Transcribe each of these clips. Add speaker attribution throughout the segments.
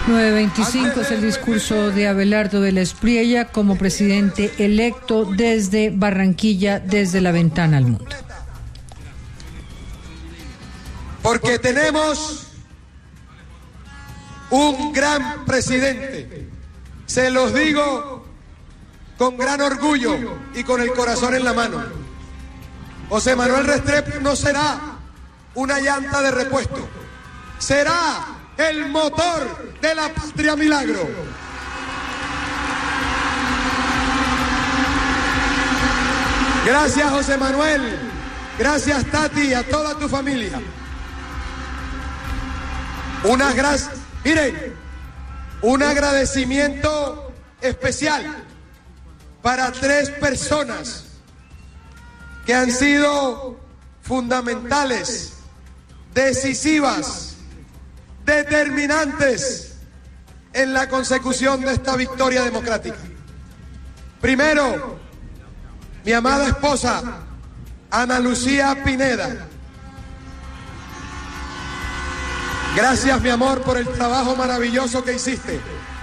Speaker 1: 9:25 es el discurso de Abelardo de la Espriella como presidente electo desde Barranquilla, desde la ventana al mundo.
Speaker 2: Porque tenemos un gran presidente. Se los digo con gran orgullo y con el corazón en la mano. José Manuel Restrepo no será una llanta de repuesto, será el motor de la patria milagro. Gracias, José Manuel. Gracias, Tati, y a toda tu familia. Unas gracias. Miren, un agradecimiento especial para 3 personas que han sido fundamentales, decisivas, determinantes en la consecución de esta victoria democrática. Primero, mi amada esposa, Ana Lucía Pineda. Gracias, mi amor, por el trabajo maravilloso que hiciste.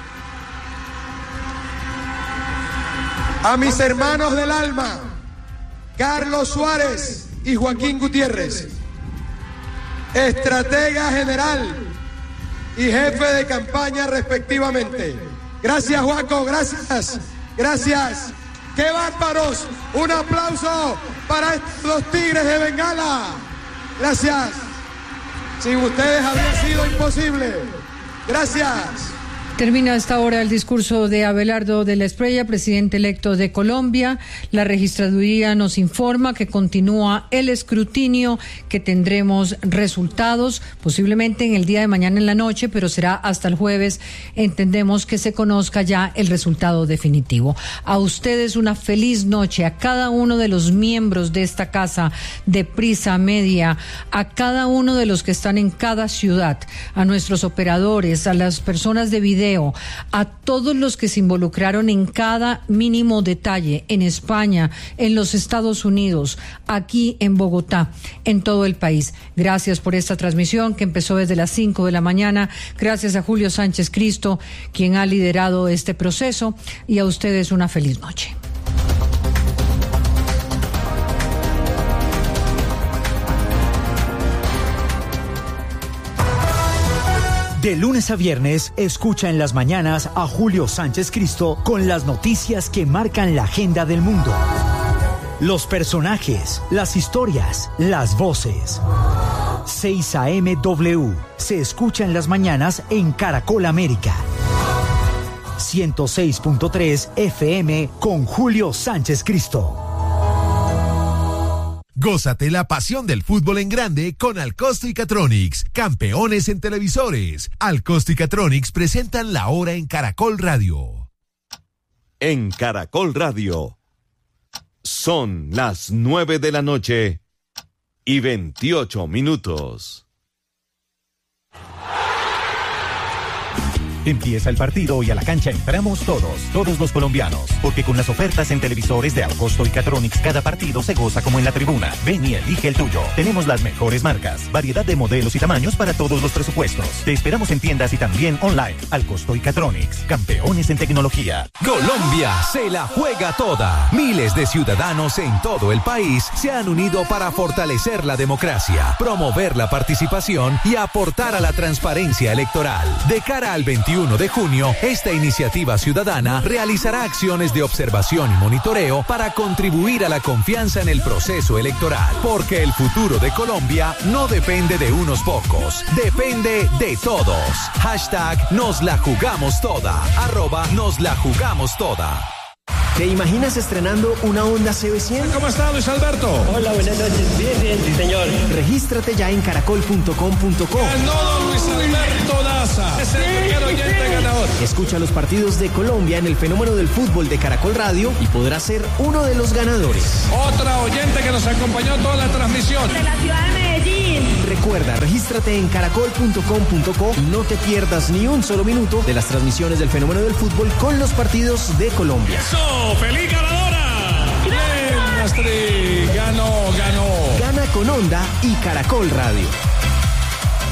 Speaker 2: A mis hermanos del alma, Carlos Suárez y Joaquín Gutiérrez, estratega general y jefe de campaña respectivamente. Gracias, Juaco, gracias, gracias. ¡Qué bárbaros! Un aplauso para estos 2 tigres de Bengala. Gracias. Sin ustedes habría sido imposible. Gracias.
Speaker 1: Termina a esta hora el discurso de Abelardo de la Espriella, presidente electo de Colombia. La registraduría nos informa que continúa el escrutinio, que tendremos resultados posiblemente en el día de mañana en la noche, pero será hasta el jueves. Entendemos que se conozca ya el resultado definitivo. A ustedes una feliz noche, a cada uno de los miembros de esta casa de Prisa Media, a cada uno de los que están en cada ciudad, a nuestros operadores, a las personas de video, a todos los que se involucraron en cada mínimo detalle, en España, en los Estados Unidos, aquí en Bogotá, en todo el país. Gracias por esta transmisión que empezó desde las 5 de la mañana. Gracias a Julio Sánchez Cristo, quien ha liderado este proceso, y a ustedes una feliz noche.
Speaker 3: De lunes a viernes, escucha en las mañanas a Julio Sánchez Cristo con las noticias que marcan la agenda del mundo. Los personajes, las historias, las voces. 6 a.m. W se escucha en las mañanas en Caracol América. 106.3 FM con Julio Sánchez Cristo.
Speaker 4: Gózate la pasión del fútbol en grande con Alcosto y Catronics, campeones en televisores. Alcosto y Catronics presentan La Hora en Caracol Radio.
Speaker 5: En Caracol Radio son las 9 de la noche y 28 minutos.
Speaker 6: Empieza el partido y a la cancha entramos todos los colombianos, porque con las ofertas en televisores de Alcosto y Catronics cada partido se goza como en la tribuna. Ven y elige el tuyo. Tenemos las mejores marcas, variedad de modelos y tamaños para todos los presupuestos. Te esperamos en tiendas y también online. Alcosto y Catronics, campeones en tecnología.
Speaker 7: Colombia se la juega toda. Miles de ciudadanos en todo el país se han unido para fortalecer la democracia, promover la participación y aportar a la transparencia electoral. De cara al 21 de junio, esta iniciativa ciudadana realizará acciones de observación y monitoreo para contribuir a la confianza en el proceso electoral. Porque el futuro de Colombia no depende de unos pocos, depende de todos. Hashtag nos la jugamos toda. @nos la jugamos toda.
Speaker 8: ¿Te imaginas estrenando una Honda CB100?
Speaker 9: ¿Cómo está, Luis Alberto?
Speaker 10: Hola, buenas noches. Bien, sí, señor.
Speaker 8: Regístrate ya en caracol.com.co.
Speaker 9: Ganó Luis Alberto Daza. Es el primer oyente ganador.
Speaker 8: Escucha los partidos de Colombia en el fenómeno del fútbol de Caracol Radio y podrás ser uno de los ganadores.
Speaker 9: Otra oyente que nos acompañó toda la transmisión.
Speaker 11: De la ciudad de Medellín.
Speaker 8: Recuerda, regístrate en caracol.com.co y no te pierdas ni un solo minuto de las transmisiones del fenómeno del fútbol con los partidos de Colombia.
Speaker 9: ¡Feliz ganadora! ¡Bien, Astrid! Ganó.
Speaker 8: Gana con Honda y Caracol Radio.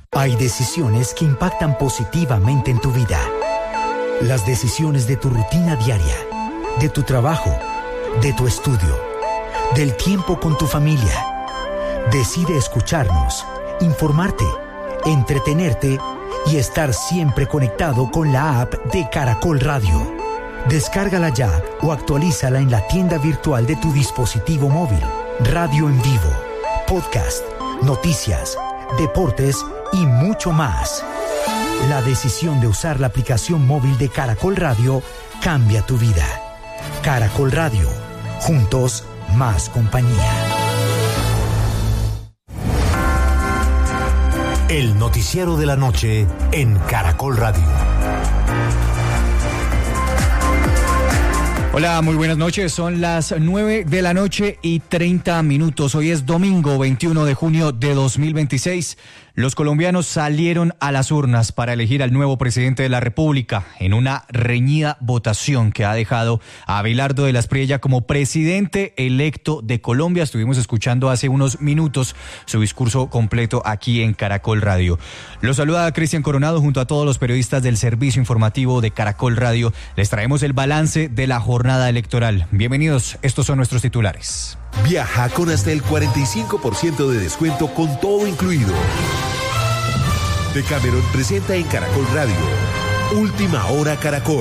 Speaker 3: Hay decisiones que impactan positivamente en tu vida. Las decisiones de tu rutina diaria, de tu trabajo, de tu estudio, del tiempo con tu familia. Decide escucharnos, informarte, entretenerte y estar siempre conectado con la app de Caracol Radio. Descárgala ya o actualízala en la tienda virtual de tu dispositivo móvil. Radio en vivo, podcast, noticias, deportes y mucho más. La decisión de usar la aplicación móvil de Caracol Radio cambia tu vida. Caracol Radio, juntos más compañía.
Speaker 7: El noticiero de la noche en Caracol Radio.
Speaker 12: Hola, muy buenas noches. Son las 9 de la noche y 30 minutos. Hoy es domingo 21 de junio de 2026. Los colombianos salieron a las urnas para elegir al nuevo presidente de la República en una reñida votación que ha dejado a Abelardo de la Espriella como presidente electo de Colombia. Estuvimos escuchando hace unos minutos su discurso completo aquí en Caracol Radio. Los saluda Cristian Coronado junto a todos los periodistas del servicio informativo de Caracol Radio. Les traemos el balance de la jornada electoral. Bienvenidos, estos son nuestros titulares.
Speaker 4: Viaja con hasta el 45% de descuento con todo incluido. Decameron presenta en Caracol Radio Última Hora Caracol.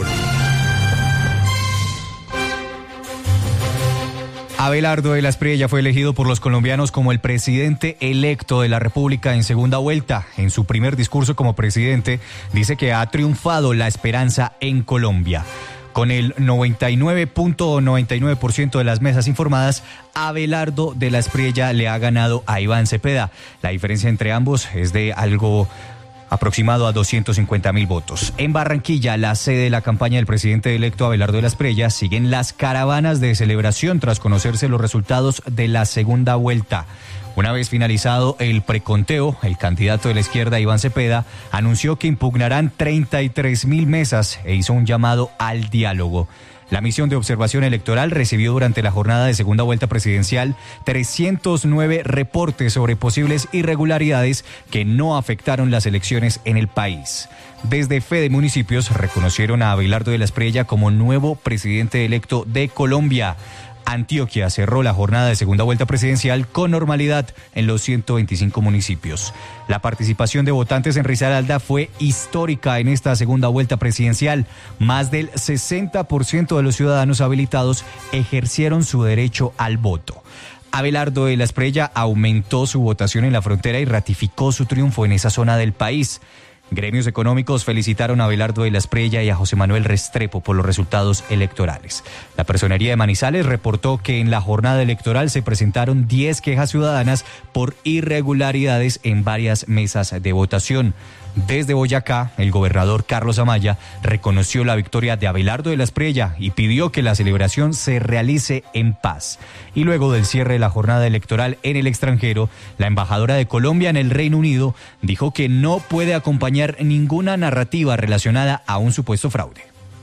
Speaker 12: Abelardo de la Espriella fue elegido por los colombianos como el presidente electo de la República en segunda vuelta. En su primer discurso como presidente, dice que ha triunfado la esperanza en Colombia. Con el 99.99% de las mesas informadas, Abelardo de la Espriella le ha ganado a Iván Cepeda. La diferencia entre ambos es de algo aproximado a 250.000 votos. En Barranquilla, la sede de la campaña del presidente electo Abelardo de la Espriella, siguen las caravanas de celebración tras conocerse los resultados de la segunda vuelta. Una vez finalizado el preconteo, el candidato de la izquierda, Iván Cepeda, anunció que impugnarán 33.000 mesas e hizo un llamado al diálogo. La misión de observación electoral recibió durante la jornada de segunda vuelta presidencial 309 reportes sobre posibles irregularidades que no afectaron las elecciones en el país. Desde Fede Municipios reconocieron a Abelardo de la Espriella como nuevo presidente electo de Colombia. Antioquia cerró la jornada de segunda vuelta presidencial con normalidad en los 125 municipios. La participación de votantes en Risaralda fue histórica en esta segunda vuelta presidencial. Más del 60% de los ciudadanos habilitados ejercieron su derecho al voto. Abelardo de la Espriella aumentó su votación en la frontera y ratificó su triunfo en esa zona del país. Gremios económicos felicitaron a Abelardo de la Espriella y a José Manuel Restrepo por los resultados electorales. La Personería de Manizales reportó que en la jornada electoral se presentaron 10 quejas ciudadanas por irregularidades en varias mesas de votación. Desde Boyacá, el gobernador Carlos Amaya reconoció la victoria de Abelardo de la Espriella y pidió que la celebración se realice en paz. Y luego del cierre de la jornada electoral en el extranjero, la embajadora de Colombia en el Reino Unido dijo que no puede acompañar ninguna narrativa relacionada a un supuesto fraude.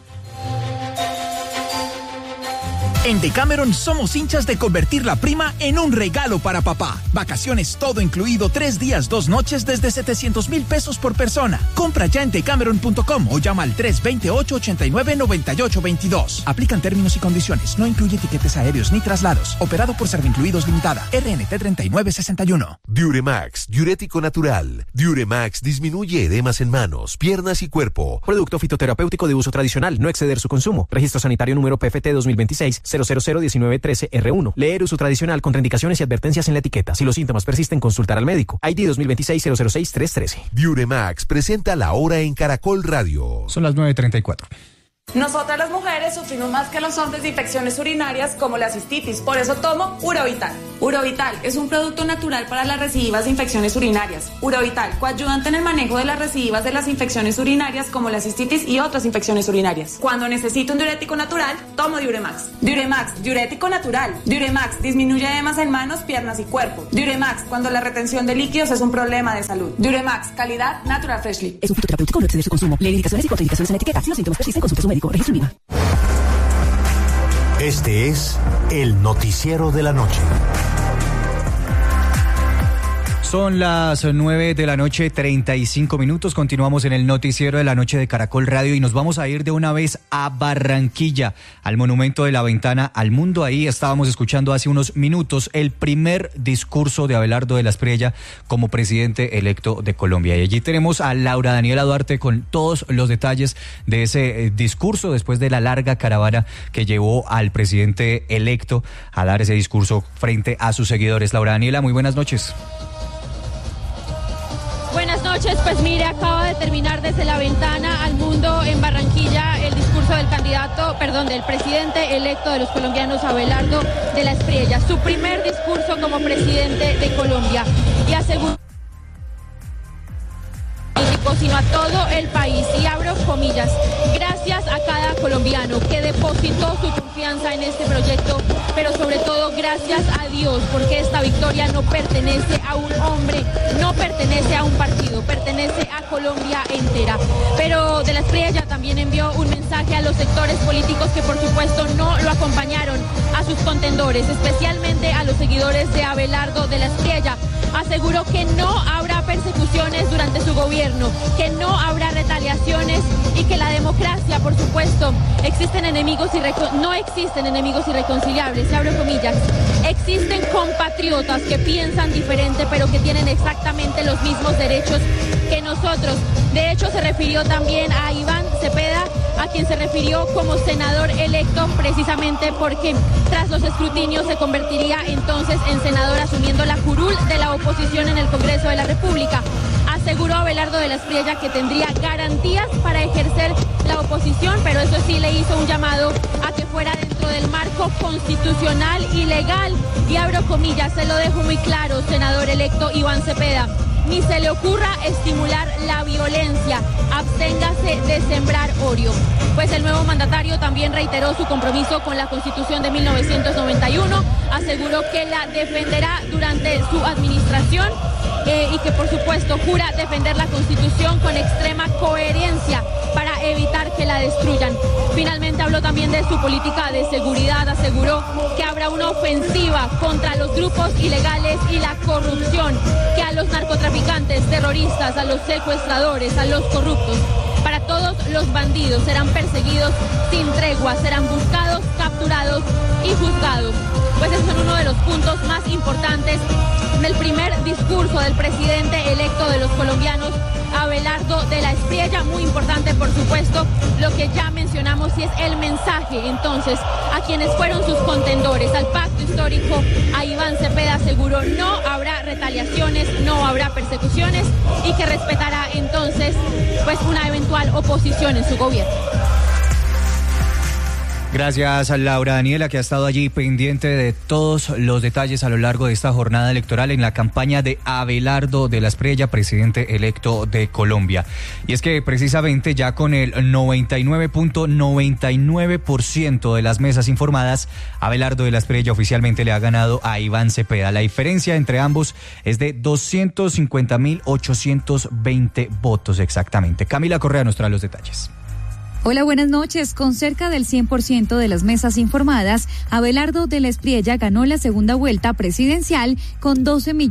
Speaker 13: En Decameron somos hinchas de convertir la prima en un regalo para papá. Vacaciones todo incluido, 3 días, 2 noches desde 700.000 pesos por persona. Compra ya en decameron.com o llama al 328-89-9822. Aplican términos y condiciones. No incluye tiquetes aéreos ni traslados. Operado por Servincluidos Limitada. RNT 3961.
Speaker 4: Diuremax, diurético natural. Diuremax disminuye edemas en manos, piernas y cuerpo.
Speaker 8: Producto fitoterapéutico de uso tradicional. No exceder su consumo. Registro sanitario número PFT 2026 0001913R1. Leer uso tradicional, contraindicaciones y advertencias en la etiqueta. Si los síntomas persisten, consultar al médico. ID 2026-006-313.
Speaker 4: Diuremax presenta la hora en Caracol Radio.
Speaker 12: Son las 9:34.
Speaker 14: Nosotras las mujeres sufrimos más que los hombres de infecciones urinarias como la cistitis, por eso tomo Urovital. Urovital es un producto natural para las recidivas de infecciones urinarias. Urovital, coayudante en el manejo de las recidivas de las infecciones urinarias como la cistitis y otras infecciones urinarias. Cuando necesito un diurético natural, tomo Diuremax. Diuremax, diurético natural. Diuremax disminuye edemas en manos, piernas y cuerpo. Diuremax, cuando la retención de líquidos es un problema de salud. Diuremax, calidad Natural Freshly.
Speaker 15: Es un fitoterapéutico, no exceder su consumo. Lee indicaciones y contraindicaciones en la etiqueta. Si los síntomas persisten, consulte a su médico. Registro INVIMA.
Speaker 7: Este es el noticiero de la noche.
Speaker 12: Son las 9:35 p.m. Continuamos en el noticiero de la noche de Caracol Radio y nos vamos a ir de una vez a Barranquilla, al monumento de la ventana al mundo. Ahí estábamos escuchando hace unos minutos el primer discurso de Abelardo de la Espriella como presidente electo de Colombia. Y allí tenemos a Laura Daniela Duarte con todos los detalles de ese discurso después de la larga caravana que llevó al presidente electo a dar ese discurso frente a sus seguidores. Laura Daniela, muy buenas noches.
Speaker 16: Buenas noches, pues mire, acaba de terminar desde la ventana al mundo en Barranquilla el discurso del presidente electo de los colombianos, Abelardo de la Espriella, su primer discurso como presidente de Colombia, y aseguró sino a todo el país, y abro comillas, gracias a cada colombiano que depositó su confianza en este proyecto, pero sobre todo gracias a Dios, porque esta victoria no pertenece a un hombre, no pertenece a un partido, pertenece a Colombia entera. Pero de la Espriella también envió un mensaje a los sectores políticos que por supuesto no lo acompañaron, a sus contendores, especialmente a los seguidores de Abelardo de la Espriella. Aseguró que no habrá persecuciones durante su gobierno, que no habrá retaliaciones y que la democracia, por supuesto, no existen enemigos irreconciliables, y abro comillas, existen compatriotas que piensan diferente pero que tienen exactamente los mismos derechos que nosotros. De hecho, se refirió también a Iván Cepeda, a quien se refirió como senador electo precisamente porque tras los escrutinios se convertiría entonces en senador, asumiendo la curul de la oposición en el Congreso de la República. Aseguró Abelardo de la Espriella que tendría garantías para ejercer la oposición, pero eso sí le hizo un llamado a que fuera dentro del marco constitucional y legal. Y abro comillas, se lo dejo muy claro, senador electo Iván Cepeda. Ni se le ocurra estimular la violencia, absténgase de sembrar odio. Pues el nuevo mandatario también reiteró su compromiso con la Constitución de 1991, aseguró que la defenderá durante su administración y que por supuesto jura defender la Constitución con extrema coherencia para evitar que la destruyan. Finalmente habló también de su política de seguridad, aseguró que habrá una ofensiva contra los grupos ilegales y la corrupción, que a los narcotraficantes, terroristas, a los secuestradores, a los corruptos, para todos los bandidos serán perseguidos sin tregua, serán buscados, capturados y juzgados. Pues esos son uno de los puntos más importantes del primer discurso del presidente electo de los colombianos, Abelardo de la Espriella. Muy importante, por supuesto, lo que ya mencionamos, y es el mensaje entonces a quienes fueron sus contendores, al pacto histórico. A Iván Cepeda aseguró no habrá retaliaciones, no habrá persecuciones y que respetará entonces pues una eventual oposición en su gobierno.
Speaker 12: Gracias a Laura Daniela, que ha estado allí pendiente de todos los detalles a lo largo de esta jornada electoral en la campaña de Abelardo de la Espriella, presidente electo de Colombia. Y es que precisamente ya con el 99.99% de las mesas informadas, Abelardo de la Espriella oficialmente le ha ganado a Iván Cepeda. La diferencia entre ambos es de 250.820 votos exactamente. Camila Correa nos trae los detalles.
Speaker 17: Hola, buenas noches. Con cerca del 100% de las mesas informadas, Abelardo de la Espriella ganó la segunda vuelta presidencial con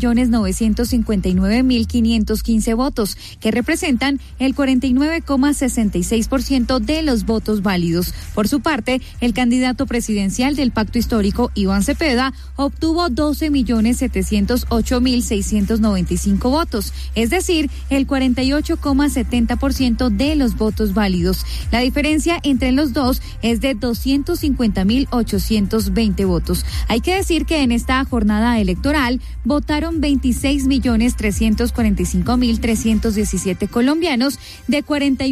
Speaker 17: 12.959.515 votos, que representan el 49,66% de los votos válidos. Por su parte, el candidato presidencial del Pacto Histórico, Iván Cepeda, obtuvo 12.708.695 votos, es decir, el 48,70% de los votos válidos. La diferencia entre los dos es de 250.820 votos. Hay que decir que en esta jornada electoral votaron 26.345.317 colombianos de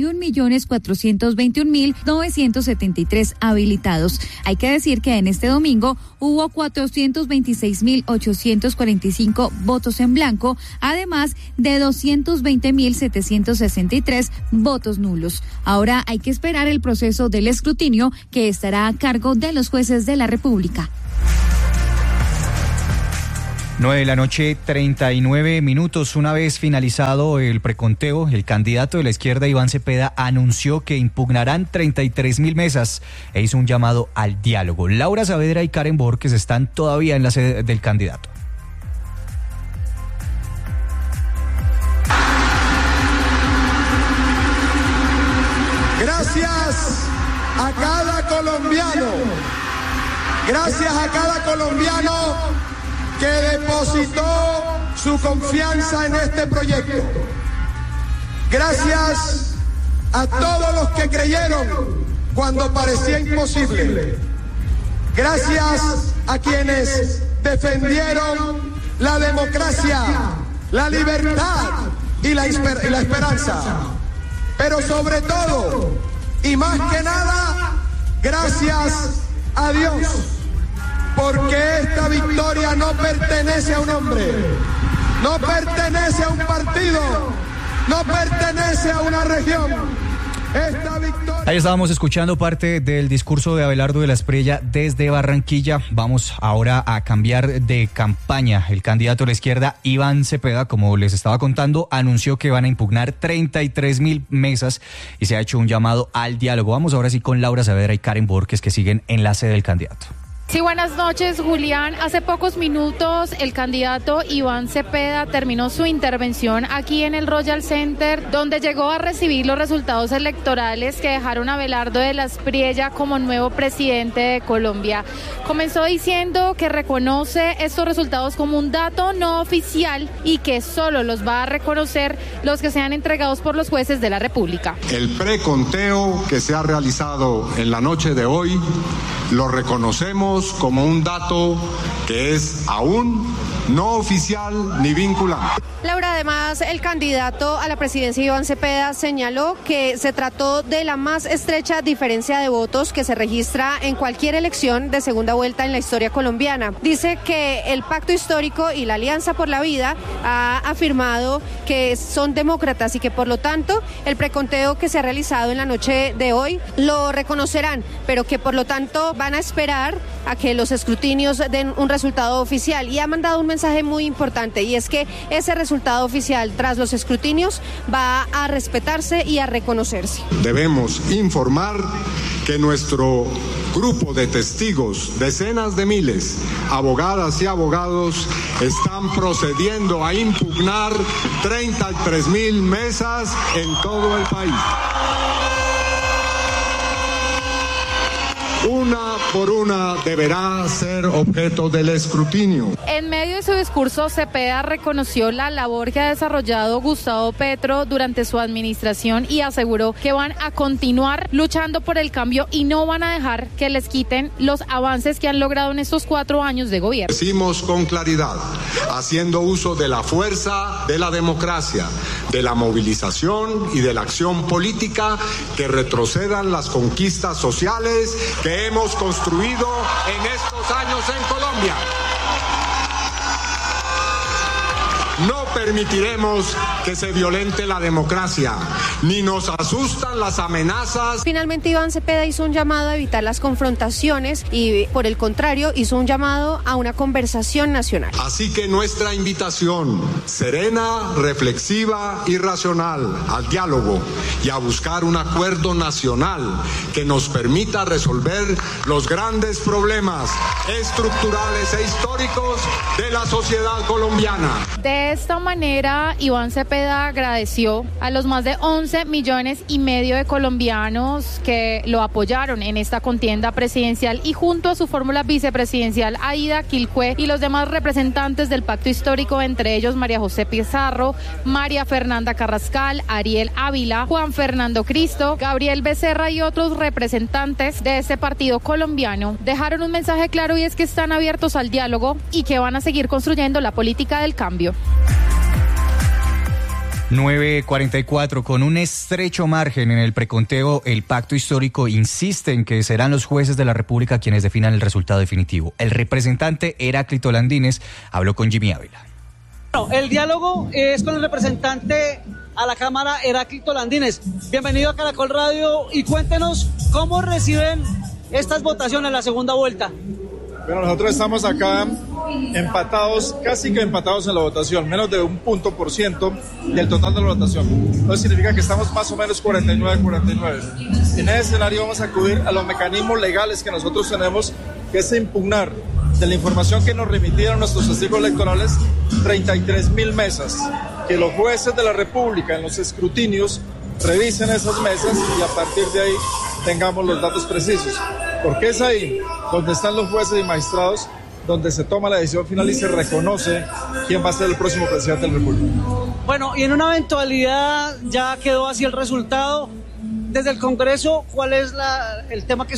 Speaker 17: 41.421.973 habilitados. Hay que decir que en este domingo hubo 426.845 votos en blanco, además de 220.763 votos nulos. Ahora hay que esperar el proceso del escrutinio, que estará a cargo de los jueces de la República.
Speaker 12: 9:39 p.m. Una vez finalizado el preconteo, el candidato de la izquierda, Iván Cepeda, anunció que impugnarán 33.000 mesas e hizo un llamado al diálogo. Laura Saavedra y Karen Borges están todavía en la sede del candidato.
Speaker 2: colombiano que depositó su confianza en este proyecto. Gracias a todos los que creyeron cuando parecía imposible. Gracias a quienes defendieron la democracia, la libertad y la esperanza. Pero sobre todo, y más que nada, gracias a Dios, porque esta victoria no pertenece a un hombre, no pertenece a un partido, no pertenece a una región. Esta victoria...
Speaker 12: Ahí estábamos escuchando parte del discurso de Abelardo de la Espriella desde Barranquilla. Vamos ahora a cambiar de campaña. El candidato de la izquierda, Iván Cepeda, como les estaba contando, anunció que van a impugnar 33.000 mesas y se ha hecho un llamado al diálogo. Vamos ahora sí con Laura Saavedra y Karen Borges, que siguen en la sede del candidato.
Speaker 16: Sí, buenas noches, Julián. Hace pocos minutos el candidato Iván Cepeda terminó su intervención aquí en el Royal Center, donde llegó a recibir los resultados electorales que dejaron a Abelardo de la Espriella como nuevo presidente de Colombia. Comenzó diciendo que reconoce estos resultados como un dato no oficial y que solo los va a reconocer los que sean entregados por los jueces de la República.
Speaker 18: El preconteo que se ha realizado en la noche de hoy lo reconocemos como un dato que es aún no oficial ni vinculante.
Speaker 19: Laura, además, el candidato a la presidencia Iván Cepeda señaló que se trató de la más estrecha diferencia de votos que se registra en cualquier elección de segunda vuelta en la historia colombiana. Dice que el pacto histórico y la Alianza por la Vida ha afirmado que son demócratas y que por lo tanto el preconteo que se ha realizado en la noche de hoy lo reconocerán, pero que por lo tanto van a esperar a que los escrutinios den un resultado oficial, y ha mandado un mensaje muy importante, y es que ese resultado oficial tras los escrutinios va a respetarse y a reconocerse.
Speaker 18: Debemos informar que nuestro grupo de testigos, decenas de miles, abogadas y abogados, están procediendo a impugnar 33.000 mesas en todo el país. Una por una deberá ser objeto del escrutinio.
Speaker 16: En medio de su discurso, Cepeda reconoció la labor que ha desarrollado Gustavo Petro durante su administración y aseguró que van a continuar luchando por el cambio y no van a dejar que les quiten los avances que han logrado en estos 4 años de gobierno.
Speaker 18: Decimos con claridad, haciendo uso de la fuerza de la democracia, de la movilización y de la acción política, que retrocedan las conquistas sociales que hemos construido en estos años en Colombia. No permitiremos que se violente la democracia, ni nos asustan las amenazas.
Speaker 19: Finalmente, Iván Cepeda hizo un llamado a evitar las confrontaciones y, por el contrario, hizo un llamado a una conversación nacional.
Speaker 18: Así que nuestra invitación, serena, reflexiva y racional, al diálogo y a buscar un acuerdo nacional que nos permita resolver los grandes problemas estructurales e históricos de la sociedad colombiana.
Speaker 16: De esta manera, Iván Cepeda agradeció a los más de 11,5 millones de colombianos que lo apoyaron en esta contienda presidencial, y junto a su fórmula vicepresidencial Aida Quilcue y los demás representantes del pacto histórico, entre ellos María José Pizarro, María Fernanda Carrascal, Ariel Ávila, Juan Fernando Cristo, Gabriel Becerra y otros representantes de este partido colombiano, dejaron un mensaje claro, y es que están abiertos al diálogo y que van a seguir construyendo la política del cambio.
Speaker 12: 9:44, con un estrecho margen en el preconteo, el pacto histórico insiste en que serán los jueces de la República quienes definan el resultado definitivo. El representante Heráclito Landines habló con Jimmy Ávila.
Speaker 20: Bueno, el diálogo es con el representante a la Cámara, Heráclito Landines. Bienvenido a Caracol Radio y cuéntenos cómo reciben estas votaciones, la segunda vuelta.
Speaker 21: Bueno, nosotros estamos acá empatados, casi que empatados en la votación, menos de 1% del total de la votación. Entonces significa que estamos más o menos 49-49. En ese escenario vamos a acudir a los mecanismos legales que nosotros tenemos, que es impugnar de la información que nos remitieron nuestros testigos electorales 33.000 mesas, que los jueces de la República en los escrutinios revisen esas mesas y a partir de ahí tengamos los datos precisos, porque es ahí donde están los jueces y magistrados, donde se toma la decisión final y se reconoce quién va a ser el próximo presidente de la República.
Speaker 20: Bueno, y en una eventualidad ya quedó así el resultado. Desde el Congreso, ¿cuál es el tema que